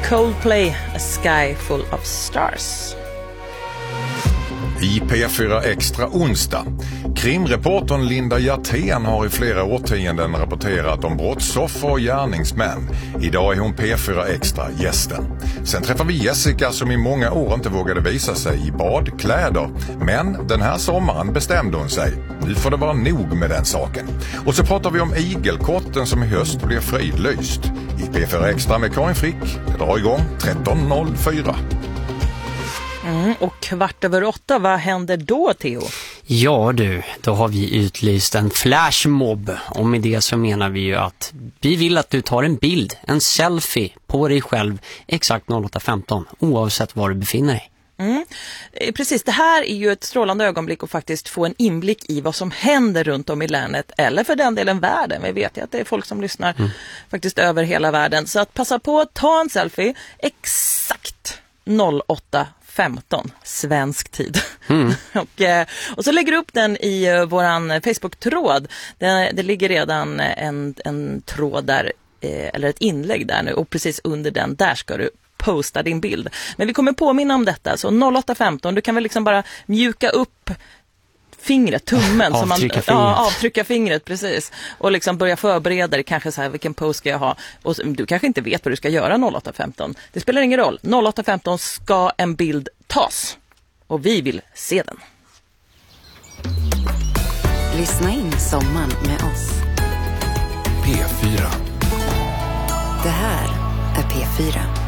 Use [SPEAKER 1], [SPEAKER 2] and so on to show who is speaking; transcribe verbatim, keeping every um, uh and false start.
[SPEAKER 1] Coldplay, A Sky Full of Stars.
[SPEAKER 2] I P fyra Extra onsdag. Krimreportern Linda Hjertén har i flera årtionden rapporterat om brottsoffer och gärningsmän. Idag är hon P fyra Extra gästen. Sen träffar vi Jessica som i många år inte vågade visa sig i badkläder. Men den här sommaren bestämde hon sig. Nu får det vara nog med den saken. Och så pratar vi om igelkotten som i höst blir fridlyst. I P fyra Extra med Karin Frick. Det drar igång tretton noll fyra.
[SPEAKER 1] Mm, och kvart över åtta, vad händer då, Theo?
[SPEAKER 3] Ja du, då har vi utlyst en flashmob. Och med det så menar vi ju att vi vill att du tar en bild, en selfie på dig själv exakt noll åtta femton, oavsett var du befinner dig.
[SPEAKER 1] Mm. Precis, det här är ju ett strålande ögonblick att faktiskt få en inblick i vad som händer runt om i länet, eller för den delen världen. Vi vet ju att det är folk som lyssnar mm. faktiskt över hela världen. Så att passa på att ta en selfie exakt noll åtta femton svensk tid. Mm. och, och så lägger du upp den i våran Facebook-tråd. Det, det ligger redan en, en tråd där, eller ett inlägg där nu, och precis under den där ska du posta din bild. Men vi kommer påminna om detta, så noll åtta femton, du kan väl liksom bara mjuka upp fingret, tummen, som man,
[SPEAKER 3] avtrycka fingret.
[SPEAKER 1] Ja, avtrycka fingret, precis. Och liksom börja förbereda dig, kanske så här, vilken post ska jag ha? Och du kanske inte vet vad du ska göra noll åtta femton. Det spelar ingen roll. noll åtta femton ska en bild tas. Och vi vill se den.
[SPEAKER 4] Lyssna in sommaren med oss.
[SPEAKER 2] P fyra.
[SPEAKER 4] Det här är P fyra.